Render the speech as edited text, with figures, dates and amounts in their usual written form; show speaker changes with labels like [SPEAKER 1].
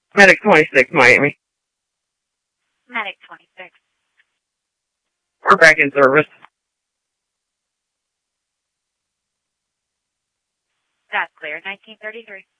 [SPEAKER 1] Medic 26, Miami.
[SPEAKER 2] Medic 26.
[SPEAKER 1] We're back in service.
[SPEAKER 2] That's clear. 1933.